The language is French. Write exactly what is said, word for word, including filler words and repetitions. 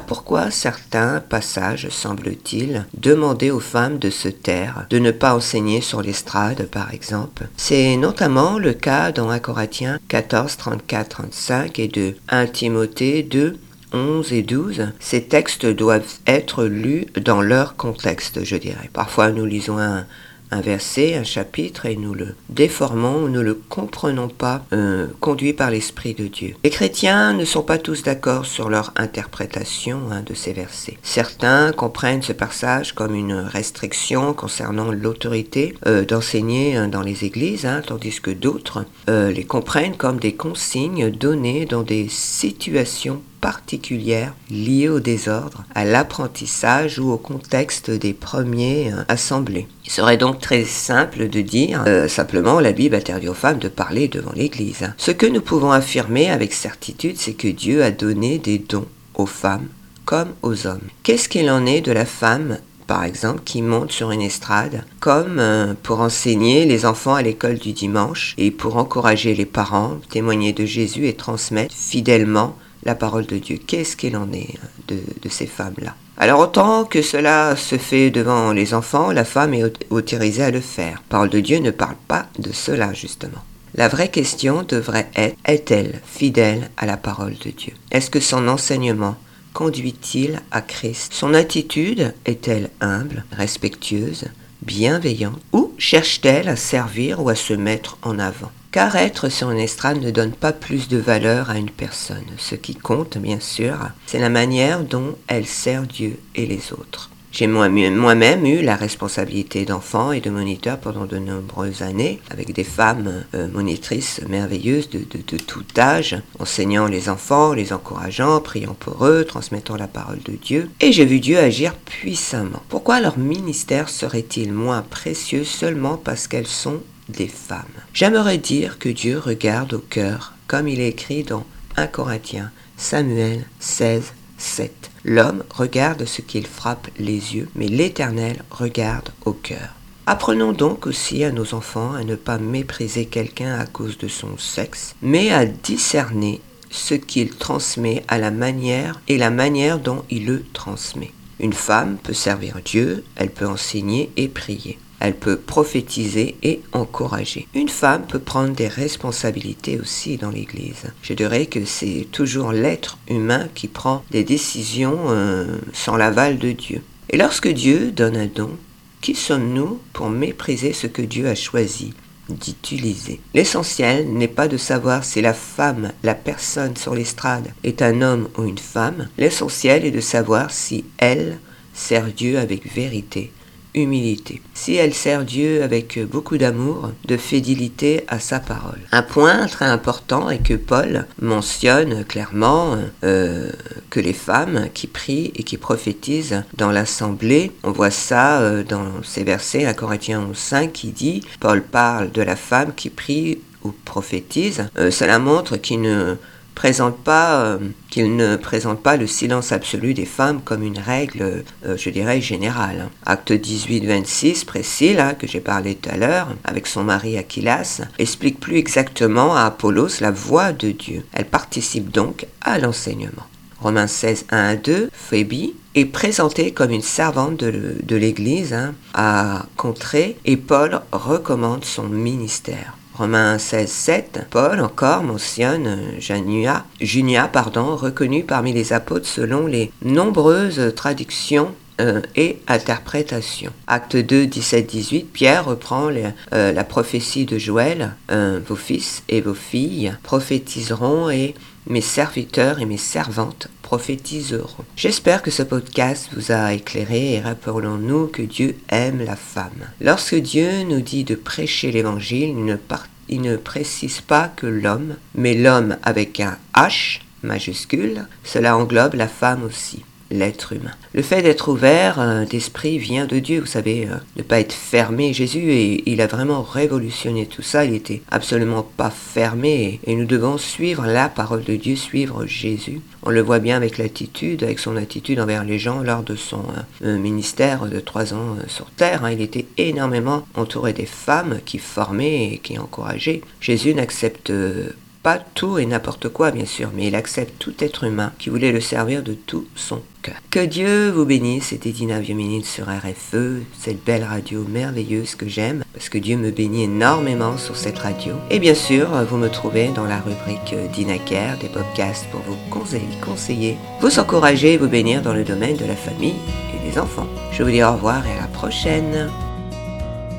pourquoi certains passages, semble-t-il, demandaient aux femmes de se taire, de ne pas enseigner sur l'estrade, par exemple. C'est notamment le cas dans un Corinthiens quatorze, trente-quatre, trente-cinq et de un Timothée deux, onze et douze. Ces textes doivent être lus dans leur contexte, je dirais. Parfois, nous lisons un un verset, un chapitre, et nous le déformons, nous ne le comprenons pas, euh, conduit par l'Esprit de Dieu. Les chrétiens ne sont pas tous d'accord sur leur interprétation hein, de ces versets. Certains comprennent ce passage comme une restriction concernant l'autorité euh, d'enseigner hein, dans les églises, hein, tandis que d'autres euh, les comprennent comme des consignes données dans des situations particulières liées au désordre, à l'apprentissage ou au contexte des premiers euh, assemblées. Il serait donc très simple de dire euh, simplement la Bible interdit aux femmes de parler devant l'Église. Ce que nous pouvons affirmer avec certitude, c'est que Dieu a donné des dons aux femmes comme aux hommes. Qu'est-ce qu'il en est de la femme par exemple, qui monte sur une estrade, comme euh, pour enseigner les enfants à l'école du dimanche et pour encourager les parents, témoigner de Jésus et transmettre fidèlement la parole de Dieu. Qu'est-ce qu'il en est de, de ces femmes-là? Alors autant que cela se fait devant les enfants, la femme est autorisée à le faire. La parole de Dieu ne parle pas de cela, justement. La vraie question devrait être, est-elle fidèle à la parole de Dieu? Est-ce que son enseignement conduit-il à Christ? Son attitude est-elle humble, respectueuse, bienveillante, ou cherche-t-elle à servir ou à se mettre en avant? Car être sur une estrade ne donne pas plus de valeur à une personne. Ce qui compte, bien sûr, c'est la manière dont elle sert Dieu et les autres. J'ai moi-même eu la responsabilité d'enfant et de moniteur pendant de nombreuses années, avec des femmes euh, monitrices merveilleuses de, de, de tout âge, enseignant les enfants, les encourageant, priant pour eux, transmettant la parole de Dieu. Et j'ai vu Dieu agir puissamment. Pourquoi leur ministère serait-il moins précieux seulement parce qu'elles sont des femmes? J'aimerais dire que Dieu regarde au cœur, comme il est écrit dans un Corinthiens, Samuel seize, sept. L'homme regarde ce qu'il frappe les yeux, mais l'Éternel regarde au cœur. Apprenons donc aussi à nos enfants à ne pas mépriser quelqu'un à cause de son sexe, mais à discerner ce qu'il transmet à la manière et la manière dont il le transmet. Une femme peut servir Dieu, elle peut enseigner et prier. Elle peut prophétiser et encourager. Une femme peut prendre des responsabilités aussi dans l'Église. Je dirais que c'est toujours l'être humain qui prend des décisions euh, sans l'aval de Dieu. Et lorsque Dieu donne un don, qui sommes-nous pour mépriser ce que Dieu a choisi d'utiliser? L'essentiel n'est pas de savoir si la femme, la personne sur l'estrade, est un homme ou une femme. L'essentiel est de savoir si elle sert Dieu avec vérité, humilité. Si elle sert Dieu avec beaucoup d'amour, de fidélité à sa parole. Un point très important est que Paul mentionne clairement euh, que les femmes qui prient et qui prophétisent dans l'assemblée, on voit ça euh, dans ces versets, un Corinthiens onze, cinq, qui dit, Paul parle de la femme qui prie ou prophétise. Euh, cela montre qu'il ne présente pas, euh, qu'il ne présente pas le silence absolu des femmes comme une règle, euh, je dirais, générale. Acte dix-huit, vingt-six, Priscille, hein, que j'ai parlé tout à l'heure, avec son mari Aquilas, explique plus exactement à Apollos la voix de Dieu. Elle participe donc à l'enseignement. Romains seize, un à deux, Phébie est présentée comme une servante de, de l'Église hein, à Contrée, et Paul recommande son ministère. Romains seize, sept, Paul encore mentionne Junia, Junia pardon, reconnue parmi les apôtres selon les nombreuses traductions euh, et interprétations. Acte deux, dix-sept, dix-huit, Pierre reprend les, euh, la prophétie de Joël, euh, vos fils et vos filles prophétiseront et mes serviteurs et mes servantes prophétiseront. J'espère que ce podcast vous a éclairé et rappelons-nous que Dieu aime la femme. Lorsque Dieu nous dit de prêcher l'évangile, il ne, part, il ne précise pas que l'homme, mais l'homme avec un H majuscule, cela englobe la femme aussi. L'être humain. Le fait d'être ouvert euh, d'esprit vient de Dieu, vous savez, euh, ne pas être fermé. Jésus, et, il a vraiment révolutionné tout ça, il était absolument pas fermé et, et nous devons suivre la parole de Dieu, suivre Jésus. On le voit bien avec l'attitude, avec son attitude envers les gens lors de son euh, ministère de trois ans euh, sur terre. Hein, il était énormément entouré des femmes qui formaient et qui encourageaient. Jésus n'accepte euh, Pas tout et n'importe quoi, bien sûr, mais il accepte tout être humain qui voulait le servir de tout son cœur. Que Dieu vous bénisse, c'était Dina Vieux-Ménil sur R F E, cette belle radio merveilleuse que j'aime, parce que Dieu me bénit énormément sur cette radio. Et bien sûr, vous me trouvez dans la rubrique Dina Care, des podcasts pour vous conseiller, conseiller, vous encourager et vous bénir dans le domaine de la famille et des enfants. Je vous dis au revoir et à la prochaine.